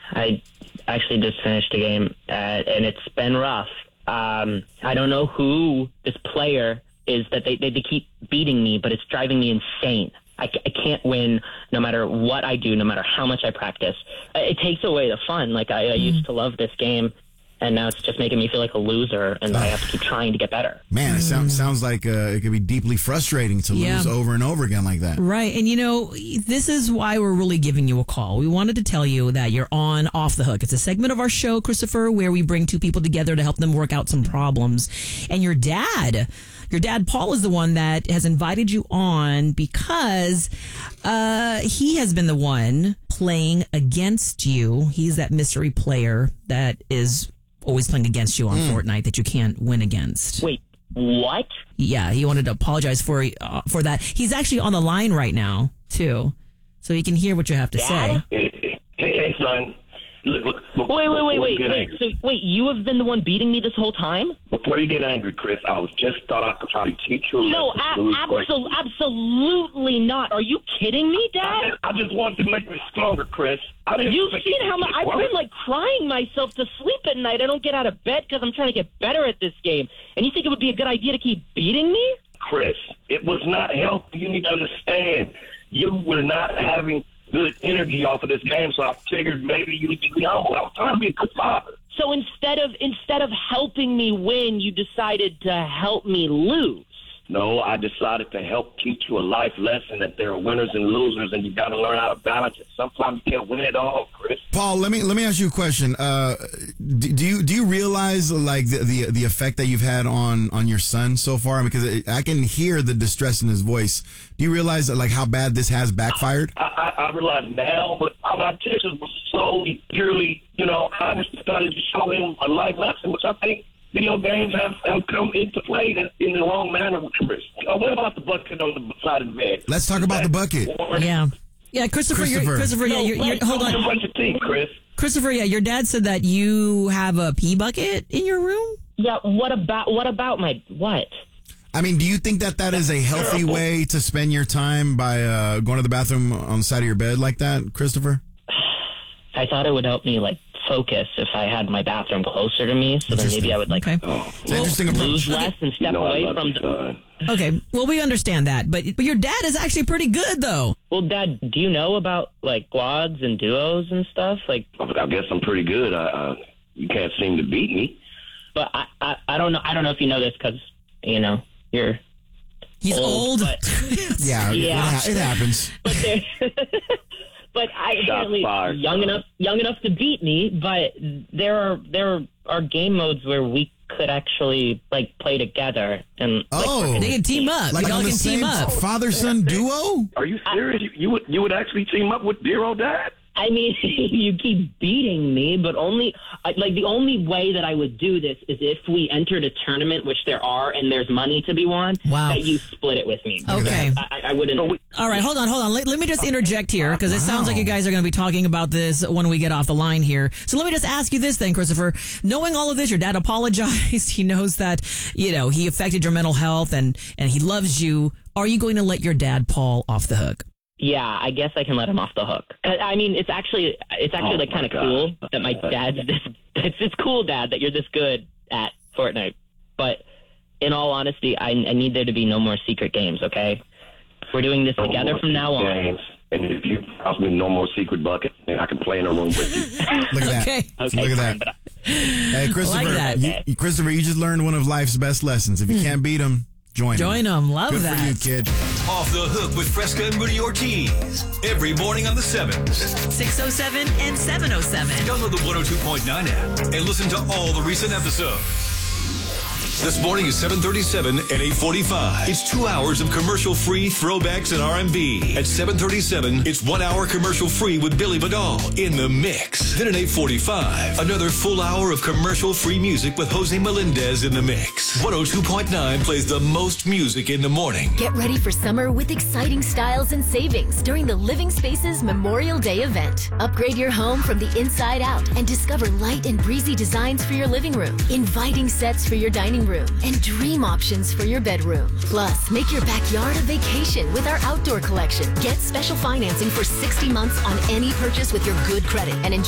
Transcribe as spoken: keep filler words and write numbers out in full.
I actually just finished a game, uh, and it's been rough. Um, I don't know who this player is that they, they, they keep beating me, but it's driving me insane. I, I can't win no matter what I do, no matter how much I practice. It takes away the fun. Like, I, I used to love this game, and now it's just making me feel like a loser, and oh. I have to keep trying to get better. Man, it sounds sounds like uh, it could be deeply frustrating to yeah. lose over and over again like that. Right. And, you know, this is why we're really giving you a call. We wanted to tell you that you're on Off the Hook. It's a segment of our show, Christopher, where we bring two people together to help them work out some problems. And your dad... Your dad, Paul, is the one that has invited you on because uh, he has been the one playing against you. He's that mystery player that is always playing against you on mm. Fortnite that you can't win against. Wait, what? Yeah, he wanted to apologize for uh, for that. He's actually on the line right now, too, so he can hear what you have to Dad? say. Hey, hey, son. Look, look, look, wait, wait, wait, wait, wait. Angry. So, wait, you have been the one beating me this whole time? Before you get angry, Chris, I was just thought I could try to teach you a No, lesson. a- absol- absolutely not. Are you kidding me, Dad? I, I just wanted to make me stronger, Chris. I didn't You've think seen how much I've What? been like crying myself to sleep at night. I don't get out of bed because I'm trying to get better at this game. And you think it would be a good idea to keep beating me? Chris, it was not healthy. You need to understand. You were not having good energy off of this game, so I figured maybe you would be humble. I was trying to be a good father. So instead of instead of helping me win, you decided to help me lose. No, I decided to help teach you a life lesson that there are winners and losers, and you got to learn how to balance it. Sometimes you can't win it all, Chris. Paul, let me let me ask you a question. Uh, do, do you do you realize like the, the the effect that you've had on on your son so far? Because it, I can hear the distress in his voice. Do you realize like how bad this has backfired? I, I, I realize now, but my intentions were solely purely, you know, I just decided to show him a life lesson, which I think video games have, have come into play in, in the wrong manner with Chris. Uh, what about the bucket on the side of the bed? Let's talk about the bucket. Yeah. Yeah, Christopher, Christopher. You're, Christopher, yeah, No, you're, you're, hold on. What you think, Chris? Christopher, yeah, your dad said that you have a pee bucket in your room? Yeah. What about what about my what? I mean, do you think that that is a healthy way to spend your time by uh, going to the bathroom on the side of your bed like that, Christopher? I thought it would help me like focus if I had my bathroom closer to me, so then maybe I would like Okay. Oh, It's an interesting approach. lose less and step you know, I away love from. you, The, son. Okay, well, we understand that, but but your dad is actually pretty good, though. well, Dad, do you know about like quads and duos and stuff? Like, I guess I'm pretty good. I, uh, you can't seem to beat me. but I I, I don't know. I don't know if you know this because you know you're. He's Old, old. but- Yeah, it, Yeah. ha- it happens. But there, but I Shots apparently fired, young son. enough young enough to beat me. But there are there are game modes where we could actually like play together and like, Oh, They can team up. like Y'all on the can team same up. father-son duo? Are you serious? You, you would you would actually team up with Zero Dad? I mean, you keep beating me, but only I- like the only way that I would do this is if we entered a tournament, which there are, and there's money to be won. Wow. That you split it with me. Okay. I, I wouldn't. All right, hold on, hold on. Let, let me just interject here because it sounds like you guys are going to be talking about this when we get off the line here. So let me just ask you this then, Christopher. Knowing all of this, your dad apologized. He knows that, you know, he affected your mental health and, and he loves you. Are you going to let your dad, Paul, off the hook? Yeah, I guess I can let him off the hook. I I mean, it's actually it's actually Oh, like my kind of God. cool that my dad's this. It's it's cool, Dad, that you're this good at Fortnite. But in all honesty, I, I need there to be no more secret games. Okay, we're doing this No together more from now on. games. And if you promise me no more secret bucket, then I can play in a room with you. Look at that. Okay. Okay, Look at fine, that. but I- Hey, Christopher, that. you, you- Christopher, you just learned one of life's best lessons. If you can't beat them, join them. Join them. Love Good that. for you, kid. Off the Hook with Fresca and Rudy Ortiz. Every morning on the sevens. six oh seven and seven oh seven. Download the one oh two point nine app and listen to all the recent episodes. This morning is seven thirty-seven and eight forty-five. It's two hours of commercial-free throwbacks and R and B. At seven thirty-seven, it's one hour commercial-free with Billy Vidal in the mix. Then at eight forty-five, another full hour of commercial-free music with Jose Melendez in the mix. one oh two point nine plays the most music in the morning. Get ready for summer with exciting styles and savings during the Living Spaces Memorial Day event. Upgrade your home from the inside out and discover light and breezy designs for your living room, inviting sets for your dining room, and dream options for your bedroom. Plus, make your backyard a vacation with our outdoor collection. Get special financing for sixty months on any purchase with your good credit and enjoy